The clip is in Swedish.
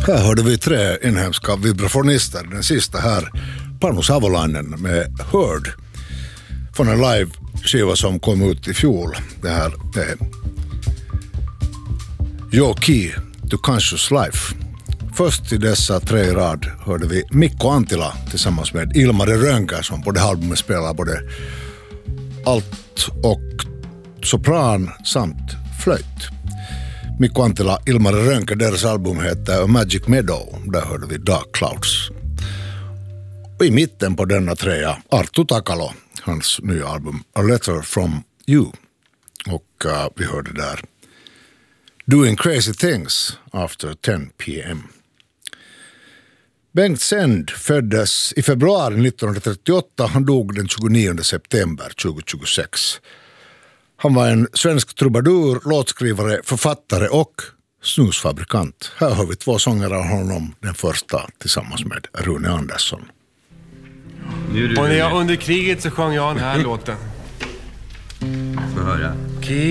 Här hörde vi 3 inhemska vibrafonister. Den sista här, Panu Savolainen med Heard. Från en live-skiva som kom ut i fjol. Det här är Your Key to Conscious Life. Först i dessa 3 i rad hörde vi Mikko Anttila tillsammans med Ilmari Rönnkä som på det albumet spelar både alt och sopran samt flöjt. Mikko Anttila, Ilmari Rönnkä, deras album heter Magic Meadow. Där hörde vi Dark Clouds. Och i mitten på denna 3 Arttu Takalo, hans nya album A Letter from You. Och vi hörde där Doing Crazy Things After 10 p.m. Bengt Sänd föddes i februari 1938. Han dog den 29 september 2026. Han var en svensk trubadur, låtskrivare, författare och snusfabrikant. Här har vi 2 sånger av honom. Den första tillsammans med Rune Andersson. Och när jag under kriget så sjöng jag den här låten. Får höra.